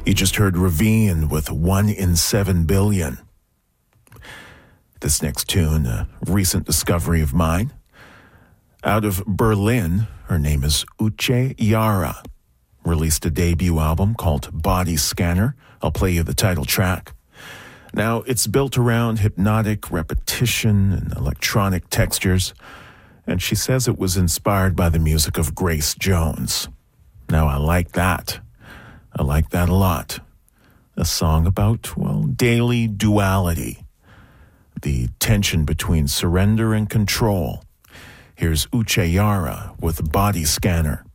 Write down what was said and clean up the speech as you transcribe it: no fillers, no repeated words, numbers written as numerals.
You just heard Ravine with 1 in 7 billion. This next tune, a recent discovery of mine. Out of Berlin, her name is Uche Yara. Released a debut album called Body Scanner. I'll play you the title track. Now, it's built around hypnotic repetition and electronic textures, and she says it was inspired by the music of Grace Jones. Now, I like that. I like that a lot. A song about, well, daily duality. The tension between surrender and control. Here's Uche Yara with Body Scanner.